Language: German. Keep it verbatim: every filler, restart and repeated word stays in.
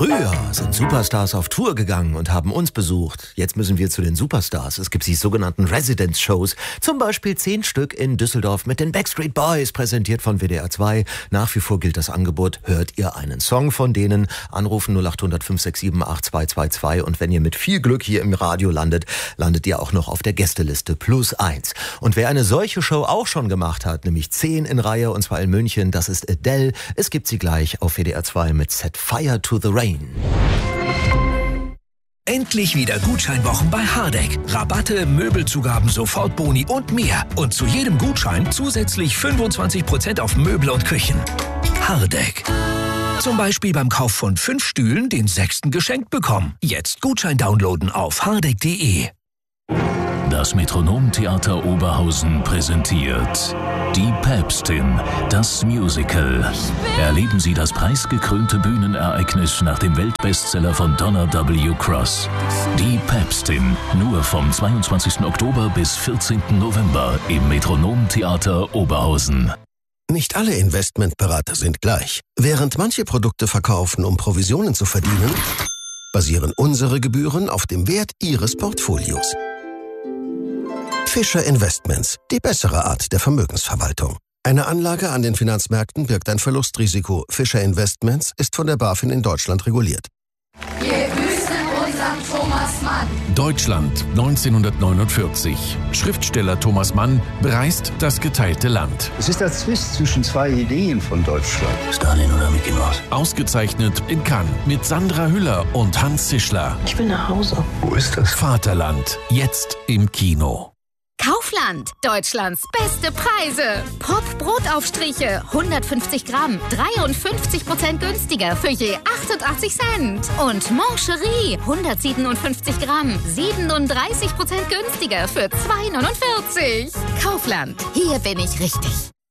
Früher sind Superstars auf Tour gegangen und haben uns besucht. Jetzt müssen wir zu den Superstars. Es gibt die sogenannten Residence-Shows. Zum Beispiel zehn Stück in Düsseldorf mit den Backstreet Boys, präsentiert von W D R zwei. Nach wie vor gilt das Angebot. Hört ihr einen Song von denen? Anrufen null acht hundert fünf sechs sieben acht zwei zwei zwei. Und wenn ihr mit viel Glück hier im Radio landet, landet ihr auch noch auf der Gästeliste plus eins. Und wer eine solche Show auch schon gemacht hat, nämlich zehn in Reihe, und zwar in München, das ist Adele. Es gibt sie gleich auf W D R zwei mit Set Fire to the Rain. Endlich wieder Gutscheinwochen bei Hardegg. Rabatte, Möbelzugaben, Sofortboni und mehr. Und zu jedem Gutschein zusätzlich fünfundzwanzig Prozent auf Möbel und Küchen. Hardegg. Zum Beispiel beim Kauf von fünf Stühlen den sechsten geschenkt bekommen. Jetzt Gutschein downloaden auf hardegg punkt de. Das Metronom-Theater Oberhausen präsentiert Die Päpstin, das Musical. Erleben Sie das preisgekrönte Bühnenereignis nach dem Weltbestseller von Donna W. Cross. Die Päpstin, nur vom zweiundzwanzigsten Oktober bis vierzehnten November im Metronom-Theater Oberhausen. Nicht alle Investmentberater sind gleich. Während manche Produkte verkaufen, um Provisionen zu verdienen, basieren unsere Gebühren auf dem Wert Ihres Portfolios. Fischer Investments, die bessere Art der Vermögensverwaltung. Eine Anlage an den Finanzmärkten birgt ein Verlustrisiko. Fischer Investments ist von der BaFin in Deutschland reguliert. Wir grüßen unseren Thomas Mann. Deutschland neunzehnhundertneunundvierzig. Schriftsteller Thomas Mann bereist das geteilte Land. Es ist der Zwist zwischen zwei Ideen von Deutschland. Stalin oder Mickey Mouse? Ausgezeichnet in Cannes mit Sandra Hüller und Hans Zischler. Ich will nach Hause. Wo ist das? Vaterland, jetzt im Kino. Kaufland, Deutschlands beste Preise. Pop Brotaufstriche, hundertfünfzig Gramm, dreiundfünfzig Prozent günstiger für je achtundachtzig Cent. Und Moncherie, hundertsiebenundfünfzig Gramm, siebenunddreißig Prozent günstiger für zwei neunundvierzig. Kaufland, hier bin ich richtig.